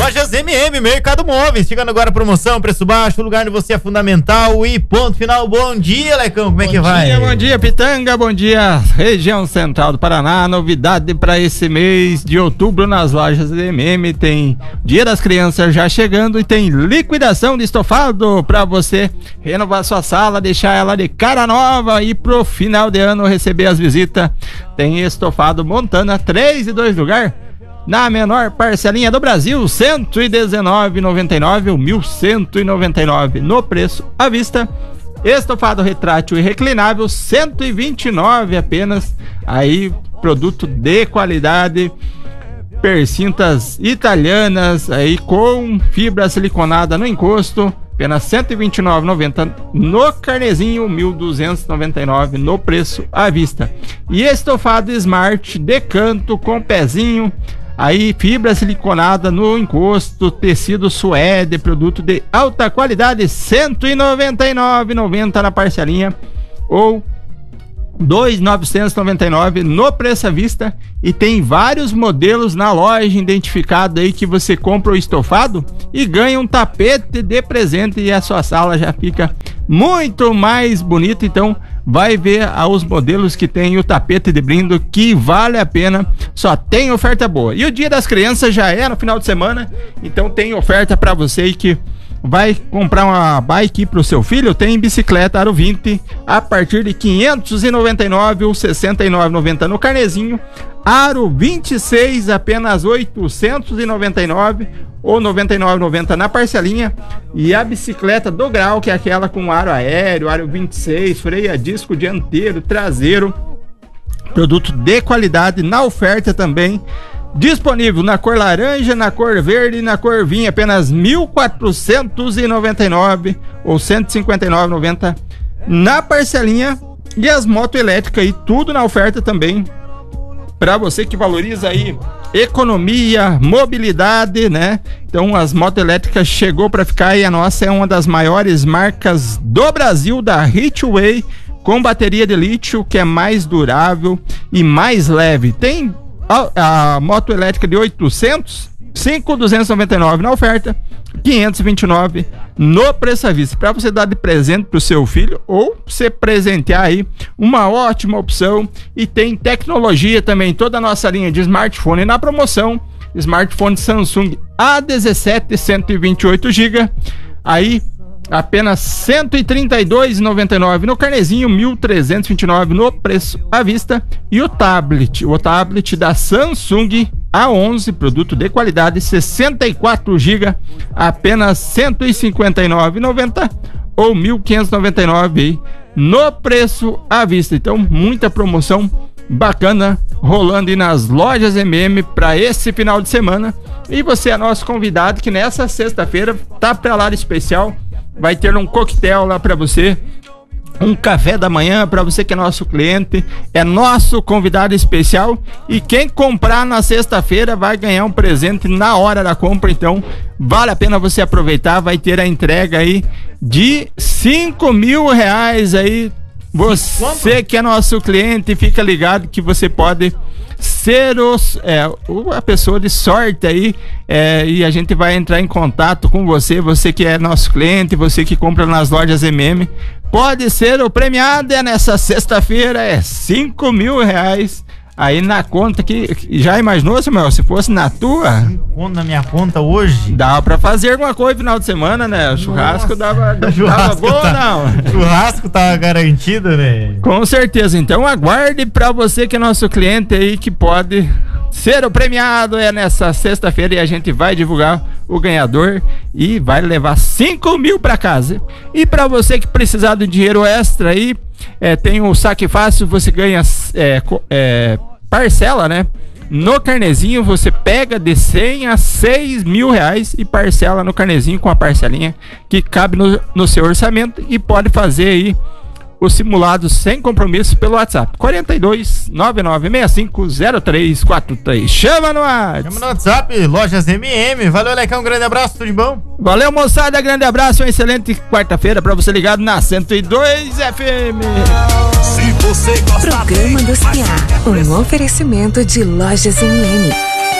Lojas MM, Mercado Móveis, chegando agora a promoção, preço baixo, o lugar onde você é fundamental e ponto final. Bom dia, Lecão, como é que vai? Bom dia, Pitanga, bom dia, região central do Paraná. Novidade para esse mês de outubro nas Lojas MM, tem Dia das Crianças já chegando e tem liquidação de estofado para você renovar sua sala, deixar ela de cara nova e pro final de ano receber as visitas. Tem estofado Montana 3 e 2 lugar. Na menor parcelinha do Brasil, R$ 119,99 ou R$ 1.199 no preço à vista. Estofado retrátil e reclinável, R$ 129 apenas. Aí, produto de qualidade, percintas italianas, aí com fibra siliconada no encosto, apenas R$ 129,90 no carnezinho, R$ 1.299 no preço à vista. E estofado Smart de canto com pezinho, aí fibra siliconada no encosto, tecido suede, produto de alta qualidade, R$ 199,90 na parcelinha ou R$ 2.999 no preço à vista. E tem vários modelos na loja identificado aí que você compra o estofado e ganha um tapete de presente e a sua sala já fica muito mais bonita. Então vai ver os modelos que tem o tapete de brinde, que vale a pena, só tem oferta boa. E o Dia das Crianças já é no final de semana, então tem oferta para você que vai comprar uma bike pro seu filho. Tem bicicleta Aro 20 a partir de R$ 599 ou R$ 69,90 no carnezinho. Aro 26 apenas R$ 899 ou R$ 99,90 na parcelinha. E a bicicleta do grau, que é aquela com aro aéreo, aro 26, freio a disco dianteiro, traseiro, produto de qualidade na oferta também. Disponível na cor laranja, na cor verde e na cor vinho, apenas R$ 1.499 ou R$ 159,90 na parcelinha. E as motos elétricas aí, tudo na oferta também, para você que valoriza aí economia, mobilidade, né? Então as motos elétricas chegou para ficar e a nossa é uma das maiores marcas do Brasil, da Hitway, com bateria de lítio, que é mais durável e mais leve. Tem a moto elétrica de 800, 5.299 na oferta, 529 no preço à vista, para você dar de presente pro seu filho ou você presentear aí, uma ótima opção. E tem tecnologia também, toda a nossa linha de smartphone na promoção. Smartphone Samsung A17 128 GB, aí apenas R$ 132,99 no carnezinho, R$ 1.329 no preço à vista. E o tablet da Samsung A11, produto de qualidade, 64 GB, apenas R$ 159,90 ou R$ 1.599 no preço à vista. Então, muita promoção bacana rolando aí nas Lojas MM para esse final de semana. E você é nosso convidado, que nessa sexta-feira tá para lá de especial. Vai ter um coquetel lá para você, um café da manhã para você que é nosso cliente, é nosso convidado especial. E quem comprar na sexta-feira vai ganhar um presente na hora da compra. Então vale a pena você aproveitar. Vai ter a entrega aí de R$ 5.000 aí. Você que é nosso cliente, fica ligado que você pode ser a pessoa de sorte aí, e a gente vai entrar em contato com você. Você que é nosso cliente, você que compra nas Lojas MM, pode ser o premiado. Nessa sexta-feira é R$ 5.000 aí na conta. Que já imaginou, Samuel, se fosse na tua? Na minha conta hoje? Dava pra fazer alguma coisa no final de semana, né? O churrasco dava bom, não? Churrasco tá garantido, né? Com certeza. Então aguarde, pra você que é nosso cliente aí, que pode ser o premiado nessa sexta-feira, e a gente vai divulgar o ganhador e vai levar 5.000 pra casa. E pra você que precisar de dinheiro extra aí, tem o Saque Fácil, você ganha parcela, né? No carnezinho você pega de 100 a 6.000 reais e parcela no carnezinho com a parcelinha que cabe no seu orçamento, e pode fazer aí o simulado sem compromisso pelo WhatsApp 4299650343. Chama no WhatsApp, Lojas MM. Valeu, Lecão, um grande abraço, tudo de bom? Valeu, moçada, grande abraço, uma excelente quarta-feira pra você ligado na 102 FM. Se você gosta, Programa dos Piá, um oferecimento de Lojas MM.